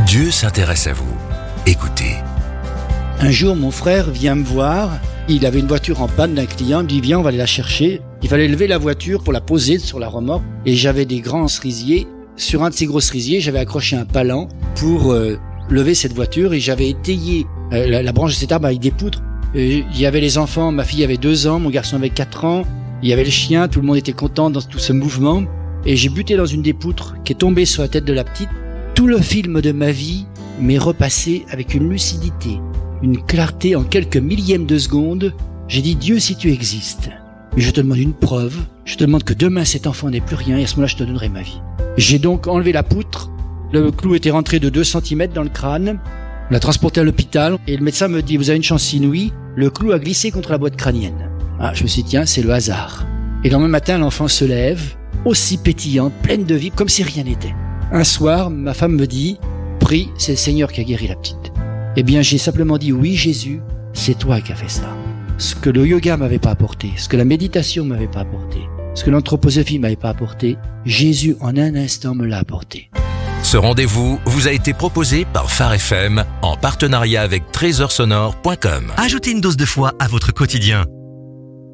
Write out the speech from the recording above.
Dieu s'intéresse à vous. Écoutez. Un jour, mon frère vient me voir. Il avait une voiture en panne d'un client. Il me dit, viens, on va aller la chercher. Il fallait lever la voiture pour la poser sur la remorque. Et j'avais des grands cerisiers. Sur un de ces gros cerisiers, j'avais accroché un palan pour lever cette voiture. Et j'avais étayé la branche de cet arbre avec des poutres. Il y avait les enfants. Ma fille avait 2 ans, mon garçon avait 4 ans. Il y avait le chien. Tout le monde était content dans tout ce mouvement. Et j'ai buté dans une des poutres qui est tombée sur la tête de la petite. Tout le film de ma vie m'est repassé avec une lucidité, une clarté en quelques millièmes de seconde. J'ai dit, Dieu, si tu existes, je te demande une preuve, je te demande que demain cet enfant n'ait plus rien et à ce moment-là je te donnerai ma vie. J'ai donc enlevé la poutre, le clou était rentré de 2 cm dans le crâne, on l'a transporté à l'hôpital et le médecin me dit, vous avez une chance inouïe, le clou a glissé contre la boîte crânienne. Ah, je me suis dit, tiens, c'est le hasard. Et le lendemain matin, l'enfant se lève, aussi pétillante, pleine de vie, comme si rien n'était. Un soir, ma femme me dit, prie, c'est le Seigneur qui a guéri la petite. Eh bien, j'ai simplement dit, oui, Jésus, c'est toi qui as fait ça. Ce que le yoga m'avait pas apporté, ce que la méditation m'avait pas apporté, ce que l'anthroposophie m'avait pas apporté, Jésus, en un instant, me l'a apporté. Ce rendez-vous vous a été proposé par Phare FM en partenariat avec trésorsonore.com. Ajoutez une dose de foi à votre quotidien.